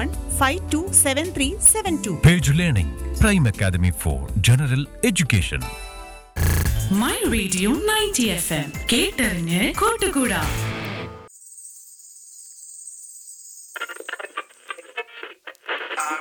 081527372. Page Learning, Prime Academy for General Education. My Radio 90 FM കേട്ടറിഞ്ഞ് കൂട്ടുകൂടാ.